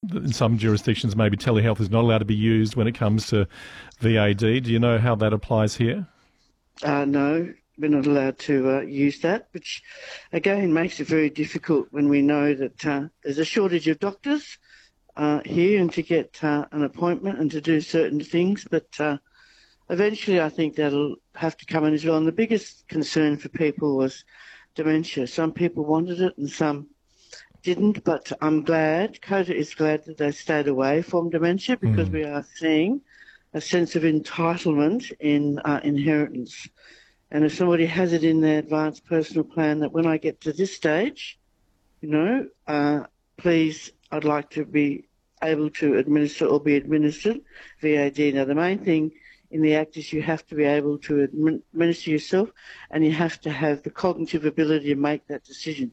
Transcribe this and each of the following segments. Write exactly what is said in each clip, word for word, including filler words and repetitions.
in some jurisdictions maybe telehealth is not allowed to be used when it comes to V A D. Do you know how that applies here? Uh, no, we're not allowed to uh, use that, which again makes it very difficult when we know that uh, there's a shortage of doctors uh, here and to get uh, an appointment and to do certain things. But uh, eventually I think that'll have to come in as well. And the biggest concern for people was dementia. Some people wanted it and some didn't, but I'm glad, COTA is glad that they stayed away from dementia because mm. we are seeing a sense of entitlement in uh, inheritance. And if somebody has it in their advanced personal plan that when I get to this stage, you know, uh, please, I'd like to be able to administer or be administered V A D. Now, the main thing in the Act is you have to be able to administer yourself and you have to have the cognitive ability to make that decision.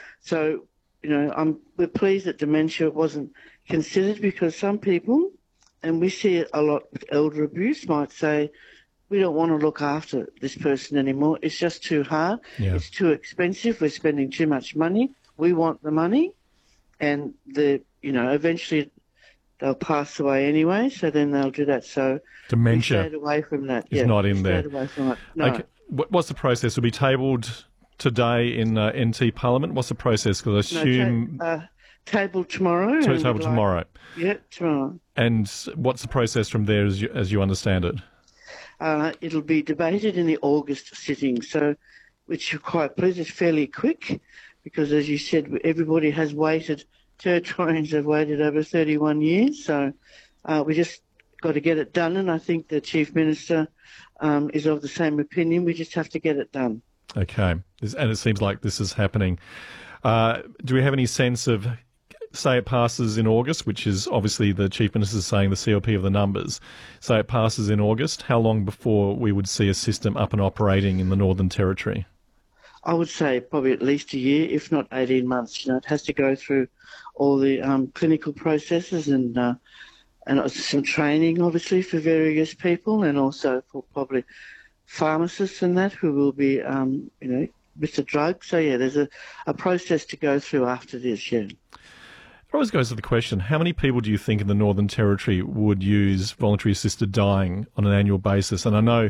So, you know, I'm, we're pleased that dementia wasn't considered because some people, and we see it a lot with elder abuse, might say, we don't want to look after this person anymore. It's just too hard. Yeah. It's too expensive. We're spending too much money. We want the money. And, the you know, eventually they'll pass away anyway, so then they'll do that. So dementia we stayed away from that. Is yeah, not in we there. Stayed away from it. No. Okay. What's the process? Will be tabled today in uh, N T Parliament? What's the process? Because I assume... No, ta- uh, table tomorrow. So table tomorrow. Like, yeah, tomorrow. And what's the process from there as you, as you understand it? Uh, it'll be debated in the August sitting, so which you're quite pleased. It's fairly quick because, as you said, everybody has waited. Territorians have waited over thirty-one years, so uh, we just got to get it done, and I think the Chief Minister um, is of the same opinion. We just have to get it done. Okay, and it seems like this is happening. Uh, do we have any sense of, say it passes in August, which is obviously the Chief Minister saying the C L P of the numbers, say it passes in August, how long before we would see a system up and operating in the Northern Territory? I would say probably at least a year, if not eighteen months. You know, it has to go through all the um, clinical processes and uh, and some training, obviously, for various people, and also for probably pharmacists and that who will be, um, you know, with the drug. So yeah, there's a, a process to go through after this. Yeah. It always goes to the question: how many people do you think in the Northern Territory would use voluntary assisted dying on an annual basis? And I know.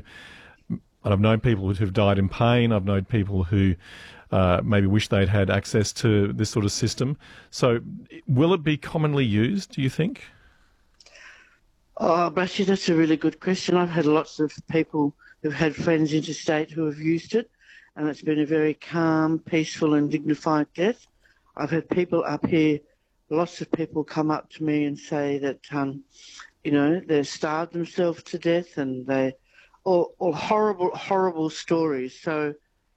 And I've known people who've died in pain. I've known people who uh, maybe wish they'd had access to this sort of system. So will it be commonly used, do you think? Oh, Brashy, that's a really good question. I've had lots of people who've had friends interstate who have used it, and it's been a very calm, peaceful and dignified death. I've had people up here, lots of people come up to me and say that, um, you know, they've starved themselves to death and they... Or, or horrible, horrible stories. So,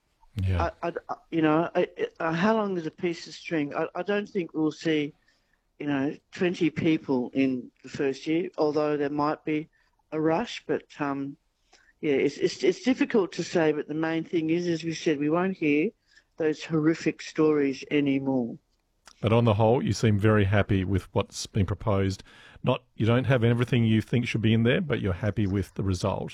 yeah. I, I, you know, I, I, how long is a piece of string? I, I don't think we'll see, you know, twenty people in the first year, although there might be a rush. But, um, yeah, it's, it's, it's difficult to say. But the main thing is, as we said, we won't hear those horrific stories anymore. But on the whole, you seem very happy with what's been proposed. Not, you don't have everything you think should be in there, but you're happy with the result.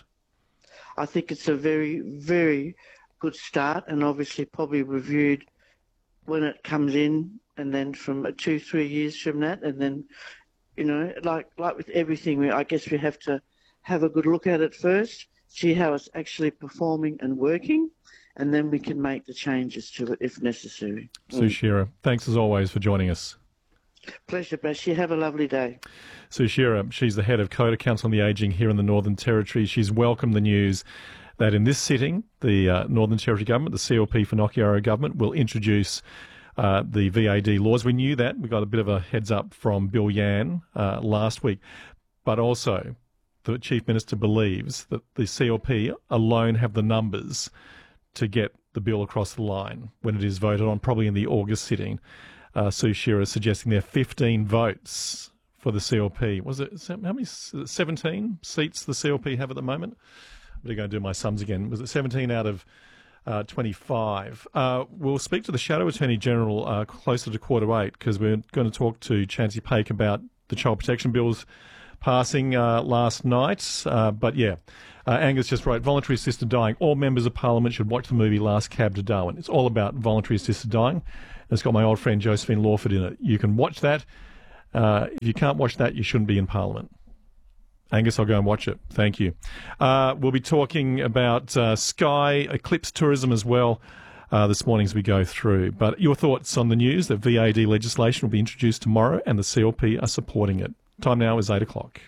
I think it's a very, very good start and obviously probably reviewed when it comes in and then from two, three years from that. And then, you know, like like with everything, we, I guess we have to have a good look at it first, see how it's actually performing and working, and then we can make the changes to it if necessary. Sue Shearer, thanks as always for joining us. Pleasure, Bash. You have a lovely day. Sue Shearer, she's the head of COTA, Council on the Ageing here in the Northern Territory. She's welcomed the news that in this sitting, the uh, Northern Territory Government, the C L P Whanakiaro Government, will introduce uh, the V A D laws. We knew that. We got a bit of a heads up from Bill Yan uh, last week. But also, the Chief Minister believes that the C L P alone have the numbers to get the bill across the line when it is voted on, probably in the August sitting. Uh, Sue Shearer suggesting there are fifteen votes for the C L P. Was it, how many, seventeen seats the C L P have at the moment? I'm going to do my sums again. Was it seventeen out of uh, twenty-five? Uh, we'll speak to the Shadow Attorney General uh, closer to quarter eight because we're going to talk to Chancey Paik about the Child Protection Bills passing uh, last night. Uh, but yeah, uh, Angus just wrote, voluntary assisted dying. All members of Parliament should watch the movie Last Cab to Darwin. It's all about voluntary assisted dying. It's got my old friend Josephine Lawford in it. You can watch that Uh, if you can't watch that, you shouldn't be in Parliament. Angus, I'll go and watch it. Thank you. Uh, we'll be talking about uh, Sky Eclipse tourism as well uh, this morning as we go through. But your thoughts on the news that V A D legislation will be introduced tomorrow and the C L P are supporting it. Time now is eight o'clock.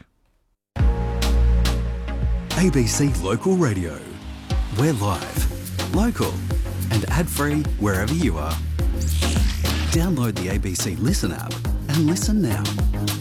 A B C Local Radio. We're live, local and ad-free wherever you are. Download the A B C Listen app and listen now.